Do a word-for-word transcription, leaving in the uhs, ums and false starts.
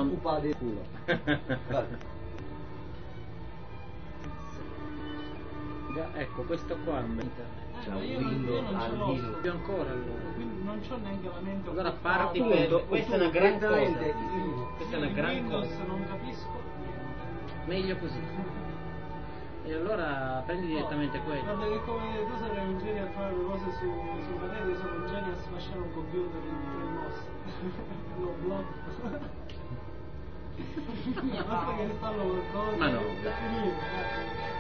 non occupa del culo. Ecco, questo qua è Eh, C'è ma un io, non- io Windows non ce al l'ho, Linux. più ancora allora. quindi non c'ho neanche la mente Allora occupata. parti Appunto, per... questa è una gran cosa. completamente- Questa è Io una in gran Windows cosa. non capisco niente. Meglio così. E allora prendi direttamente quello. Guarda che come tu sarai un genio a fare le cose su, sulla rete, io sono un genio a sfasciare un computer in tre mosse. Lo blocco. Basta che installo qualcosa Ma no, e dai. finito.